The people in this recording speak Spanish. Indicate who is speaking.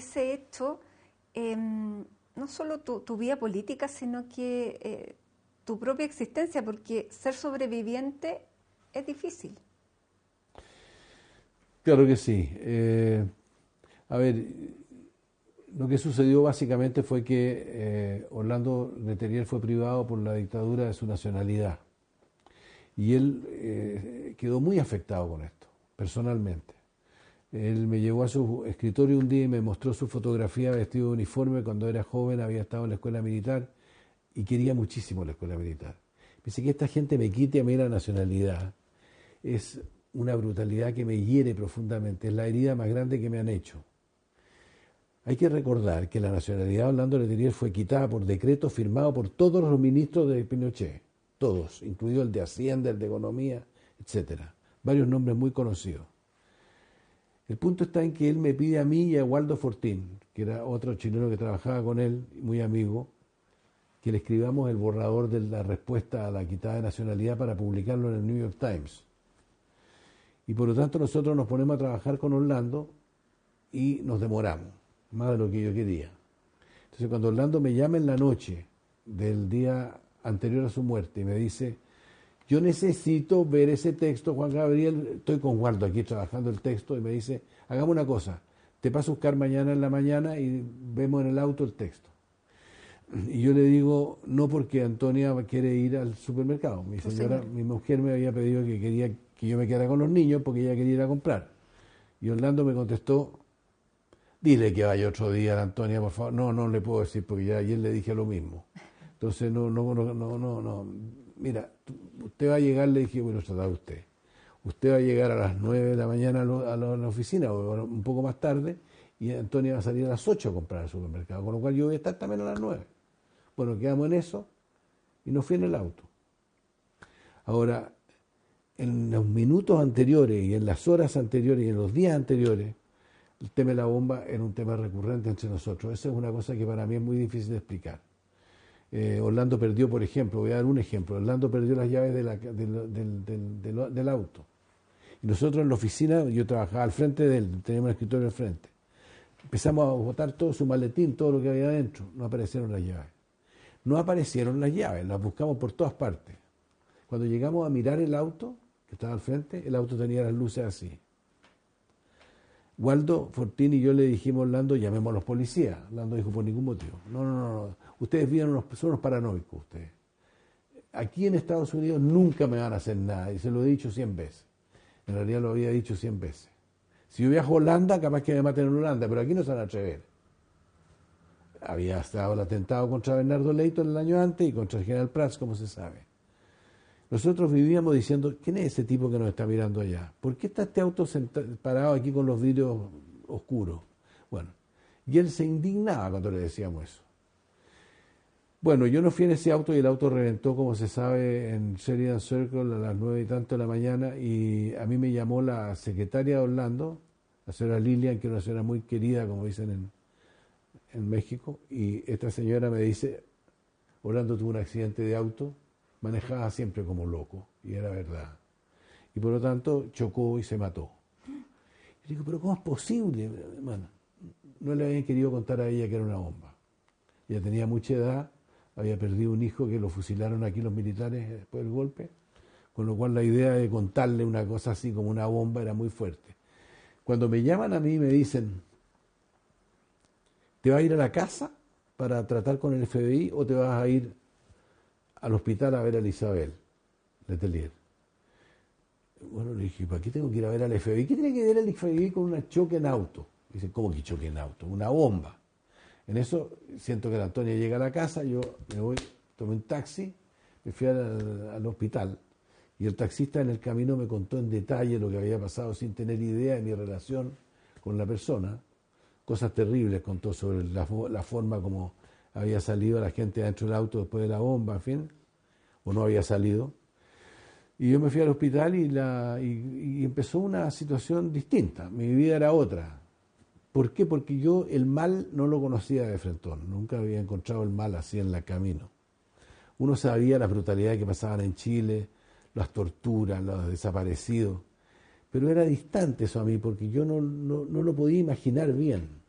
Speaker 1: ese hecho, no solo tu vida política, sino que tu propia existencia, porque ser sobreviviente es difícil.
Speaker 2: Claro que sí. A ver, lo que sucedió básicamente fue que Orlando Letelier fue privado por la dictadura de su nacionalidad. Y él quedó muy afectado con esto, personalmente. Él me llevó a su escritorio un día y me mostró su fotografía vestido de uniforme cuando era joven, había estado en la escuela militar y quería muchísimo la escuela militar. Me dice que esta gente me quite a mí la nacionalidad. Es una brutalidad que me hiere profundamente, es la herida más grande que me han hecho. Hay que recordar que la nacionalidad de Orlando Letelier fue quitada por decreto firmado por todos los ministros de Pinochet, todos, incluido el de Hacienda, el de Economía, etcétera. Varios nombres muy conocidos. El punto está en que él me pide a mí y a Waldo Fortín, que era otro chileno que trabajaba con él, muy amigo, que le escribamos el borrador de la respuesta a la quitada de nacionalidad para publicarlo en el New York Times. Y por lo tanto nosotros nos ponemos a trabajar con Orlando y nos demoramos, más de lo que yo quería. Entonces cuando Orlando me llama en la noche del día anterior a su muerte y me dice, yo necesito ver ese texto, Juan Gabriel, estoy con Waldo aquí trabajando el texto, y me dice, hagamos una cosa, te paso a buscar mañana en la mañana y vemos en el auto el texto. Y yo le digo, no, porque Antonia quiere ir al supermercado. Mi señora, mi mujer me había pedido que quería que yo me quedara con los niños porque ella quería ir a comprar. Y Orlando me contestó, dile que vaya otro día a la Antonia, por favor. No, no le puedo decir porque ya ayer le dije lo mismo. Entonces, no. Mira, usted va a llegar, le dije, bueno, trata usted. Usted va a llegar a las 9 de la mañana a la oficina o un poco más tarde y Antonia va a salir a las 8 a comprar al supermercado, con lo cual yo voy a estar también a las 9. Bueno, quedamos en eso y nos fui en el auto. Ahora, en los minutos anteriores y en las horas anteriores y en los días anteriores, el tema de la bomba era un tema recurrente entre nosotros. Esa es una cosa que para mí es muy difícil de explicar. Orlando perdió, por ejemplo, voy a dar un ejemplo, Orlando perdió las llaves del auto. Y nosotros en la oficina, yo trabajaba al frente de él, teníamos un escritorio al frente. Empezamos a botar todo su maletín, todo lo que había adentro. No aparecieron las llaves. No aparecieron las llaves, las buscamos por todas partes. Cuando llegamos a mirar el auto, que estaba al frente, el auto tenía las luces así. Waldo Fortín y yo le dijimos a Orlando, llamemos a los policías. Orlando dijo, por ningún motivo. No. Ustedes son unos paranoicos, ustedes. Aquí en Estados Unidos nunca me van a hacer nada, y se lo he dicho 100 veces. En realidad lo había dicho 100 veces. Si yo viajo a Holanda, capaz que me maten en Holanda, pero aquí no se van a atrever. Había estado el atentado contra Bernardo Leighton el año antes y contra el general Prats, como se sabe. Nosotros vivíamos diciendo, ¿quién es ese tipo que nos está mirando allá? ¿Por qué está este auto parado aquí con los vidrios oscuros? Bueno, y él se indignaba cuando le decíamos eso. Bueno, yo no fui en ese auto y el auto reventó, como se sabe, en Sheridan Circle a las 9 y tanto de la mañana, y a mí me llamó la secretaria de Orlando, la señora Lilian, que es una señora muy querida, como dicen en México, y esta señora me dice, Orlando tuvo un accidente de auto, manejaba siempre como loco, y era verdad. Y por lo tanto chocó y se mató. Y digo, pero ¿cómo es posible? Bueno, no le habían querido contar a ella que era una bomba. Ella tenía mucha edad, había perdido un hijo que lo fusilaron aquí los militares después del golpe, con lo cual la idea de contarle una cosa así como una bomba era muy fuerte. Cuando me llaman a mí y me dicen, ¿te vas a ir a la casa para tratar con el FBI o te vas a ir al hospital a ver a Isabel Letelier? Bueno, le dije, ¿para qué tengo que ir a ver al FBI? ¿Qué tiene que ver el FBI con un choque en auto? Dice, ¿cómo que choque en auto? Una bomba. En eso siento que la Antonia llega a la casa, yo me voy, tomé un taxi, me fui al hospital y el taxista en el camino me contó en detalle lo que había pasado sin tener idea de mi relación con la persona. Cosas terribles contó sobre la forma como había salido la gente dentro del auto después de la bomba, en fin, o no había salido. Y yo me fui al hospital y empezó una situación distinta, mi vida era otra. ¿Por qué? Porque yo el mal no lo conocía de frentón, nunca había encontrado el mal así en el camino. Uno sabía las brutalidades que pasaban en Chile, las torturas, los desaparecidos, pero era distante eso a mí porque yo no lo podía imaginar bien.